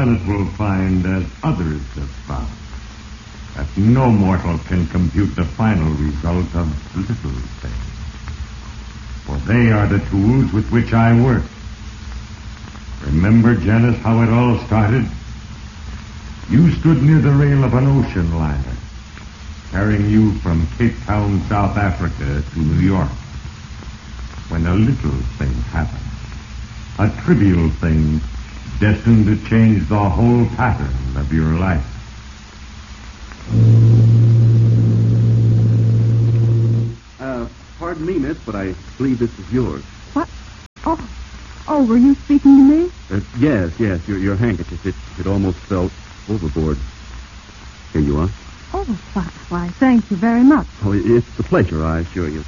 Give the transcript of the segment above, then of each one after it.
Janet will find, as others have found, that no mortal can compute the final result of little things. For they are the tools with which I work. Remember, Janice, how it all started? You stood near the rail of an ocean liner, carrying you from Cape Town, South Africa to New York, when a little thing happened. A trivial thing destined to change the whole pattern of your life. Pardon me, miss, but I believe this is yours. What? Oh, were you speaking to me? Yes, your handkerchief. It almost fell overboard. Here you are. Oh, why, thank you very much. Oh, it's a pleasure, I assure you.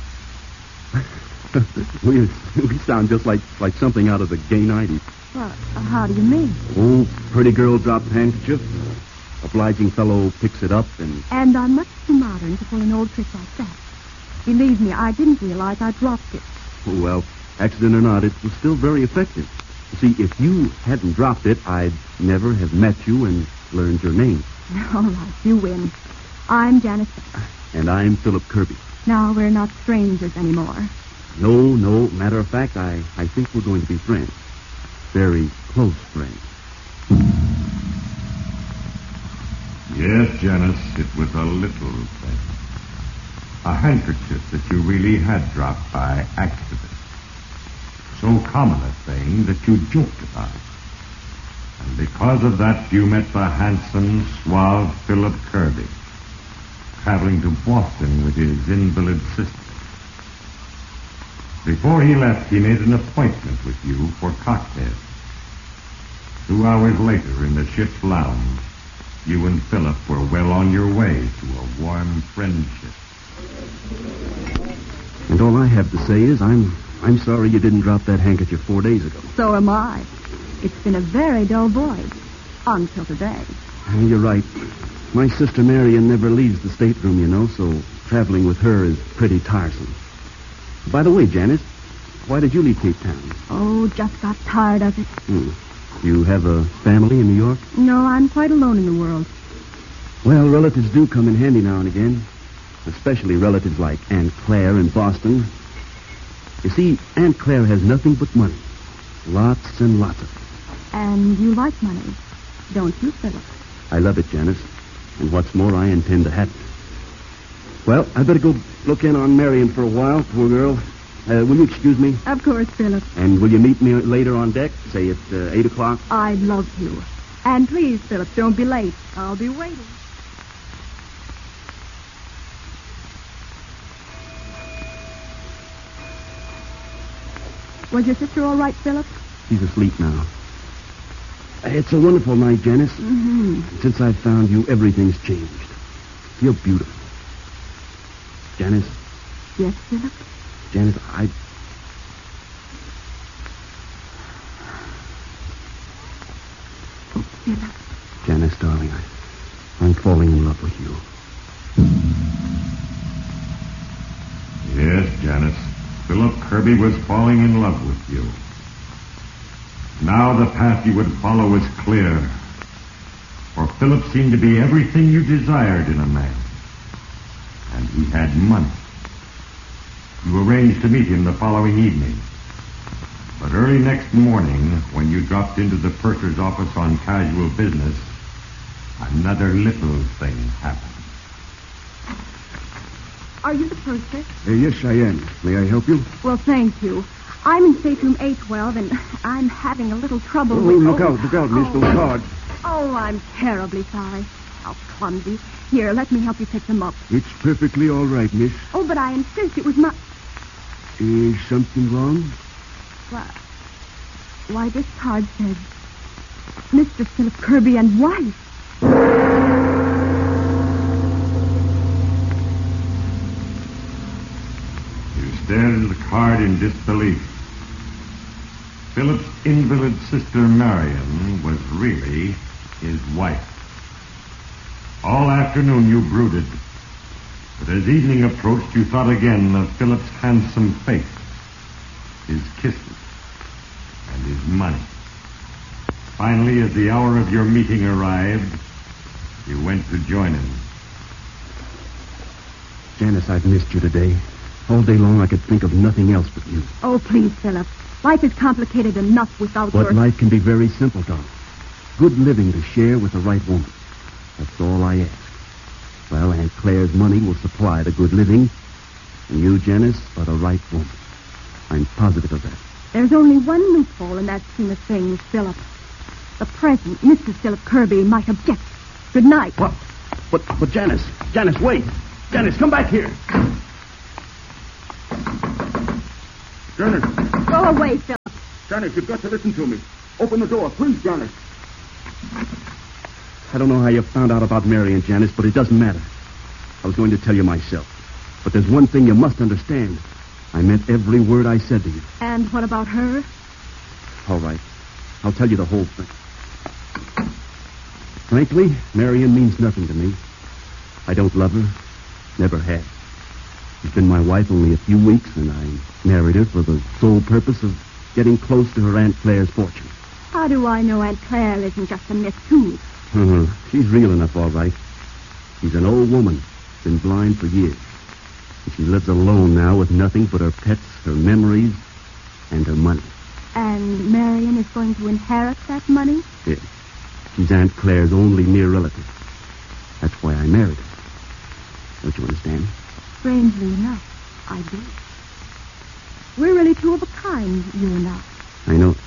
we sound just like something out of the gay 90s. Well, how do you mean? Oh, pretty girl drops handkerchief. Obliging fellow picks it up and... And I'm much too modern to pull an old trick like that. Believe me, I didn't realize I dropped it. Oh, well, accident or not, it was still very effective. You see, if you hadn't dropped it, I'd never have met you and learned your name. All right, you win. I'm Janice. And I'm Philip Kirby. Now we're not strangers anymore. No. Matter of fact, I think we're going to be friends. Very close friends. Yes, Janice, it was a little thing. A handkerchief that you really had dropped by accident. So common a thing that you joked about it. And because of that, you met the handsome, suave Philip Kirby, traveling to Boston with his invalid sister. Before he left, he made an appointment with you for cocktails. 2 hours later, in the ship's lounge, you and Philip were well on your way to a warm friendship. And all I have to say is I'm sorry you didn't drop that handkerchief 4 days ago. So am I. It's been a very dull voyage. Until today. You're right. My sister Marion never leaves the stateroom, you know, so traveling with her is pretty tiresome. By the way, Janice, why did you leave Cape Town? Oh, just got tired of it. You have a family in New York? No, I'm quite alone in the world. Well, relatives do come in handy now and again. Especially relatives like Aunt Claire in Boston. You see, Aunt Claire has nothing but money. Lots and lots of it. And you like money, don't you, Philip? I love it, Janice. And what's more, I intend to have it. Well, I better go look in on Marion for a while, poor girl. Will you excuse me? Of course, Philip. And will you meet me later on deck, say at 8 o'clock? I'd love to. And please, Philip, don't be late. I'll be waiting. Was your sister all right, Philip? She's asleep now. It's a wonderful night, Janice. Mm-hmm. Since I've found you, everything's changed. You're beautiful. Janice? Yes, Philip? Janice, Oh, Philip. Janice, darling, I'm falling in love with you. Yes, Janice. Philip Kirby was falling in love with you. Now the path you would follow was clear. For Philip seemed to be everything you desired in a man. And he had money. You arranged to meet him the following evening. But early next morning, when you dropped into the purser's office on casual business, another little thing happened. Are you the purser? Yes, I am. May I help you? Well, thank you. I'm in stateroom A12, and I'm having a little trouble with... Look out, miss. Those cards. Oh, I'm terribly sorry. How clumsy. Here, let me help you pick them up. It's perfectly all right, miss. Oh, but I insist it was my... Is something wrong? Why, this card says, Mr. Philip Kirby and wife. You stared at the card in disbelief. Philip's invalid sister Marion was really his wife. All afternoon you brooded, but as evening approached you thought again of Philip's handsome face, his kisses, and his money. Finally, as the hour of your meeting arrived, you went to join him. Janice, I've missed you today. All day long I could think of nothing else but you. Oh, please, Philip. Life is complicated enough without But your... life can be very simple, darling. Good living to share with the right woman. That's all I ask. Well, Aunt Claire's money will supply the good living, and you, Janice, are the right woman. I'm positive of that. There's only one loophole in that scheme of things, Philip. The present Mr. Philip Kirby might object. Good night. What? But Janice, wait. Janice, come back here. Janice. Go away, Philip. Janice, you've got to listen to me. Open the door, please, Janice. I don't know how you found out about Marion, Janice, but it doesn't matter. I was going to tell you myself. But there's one thing you must understand. I meant every word I said to you. And what about her? All right. I'll tell you the whole thing. Frankly, Marion means nothing to me. I don't love her. Never have. She's been my wife only a few weeks, and I married her for the sole purpose of getting close to her Aunt Claire's fortune. How do I know Aunt Claire isn't just a myth, too? She's real enough, all right. She's an old woman, been blind for years. And she lives alone now with nothing but her pets, her memories, and her money. And Marion is going to inherit that money? Yes. She's Aunt Claire's only near relative. That's why I married her. Don't you understand? Strangely enough, I do. We're really two of a kind, you and I. I know.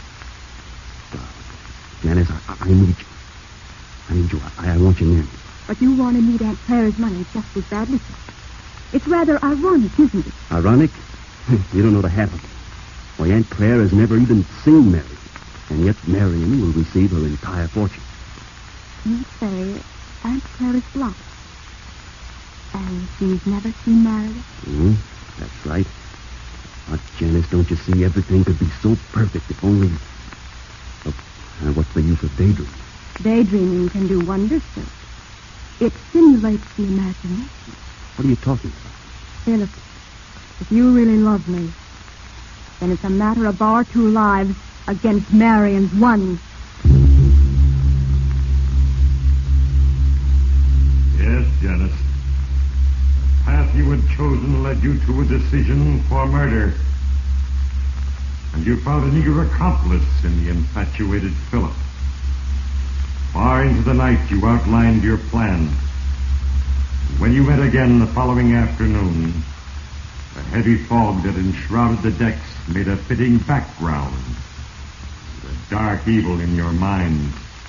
Janice, I need you. I need you. I want you near me. But you want to need Aunt Claire's money just as badly. It's rather ironic, isn't it? Ironic? You don't know the half of it. Why, Aunt Claire has never even seen Marion. And yet Marion will receive her entire fortune. You say Aunt Claire is blind. And she's never seen Marion? That's right. But, Janice, don't you see, everything could be so perfect if only... what's the use of daydreaming? Daydreaming can do wonders, sir. It stimulates the imagination. What are you talking about? Philip, if you really love me, then it's a matter of our two lives against Marion's one. Yes, Janice. The path you had chosen led you to a decision for murder. And you found an eager accomplice in the infatuated Philip. Far into the night, you outlined your plan. When you met again the following afternoon, the heavy fog that enshrouded the decks made a fitting background to the dark evil in your mind.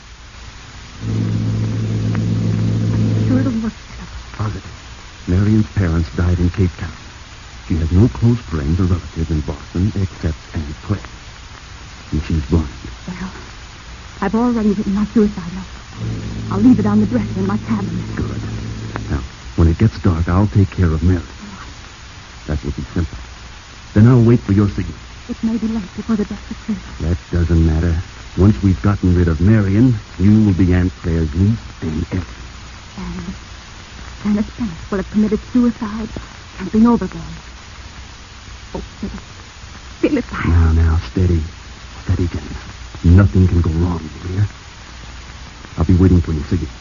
Sure it'll work. Positive. Marion's parents died in Cape Town. She has no close friends or relatives in Boston except Aunt Claire. And she's blind. Well, I've already written my suicide note. I'll leave it on the dresser in my cabin. Good. Now, when it gets dark, I'll take care of Marion. That will be simple. Then I'll wait for your signal. It may be late before the dresser clears. That doesn't matter. Once we've gotten rid of Marion, you will be Aunt Claire's niece and everything. And Janice Bennett will have committed suicide, jumping overboard. Oh, Philip. Now, steady. Steady, Janice. Nothing can go wrong, you hear? I'll be waiting for your signal.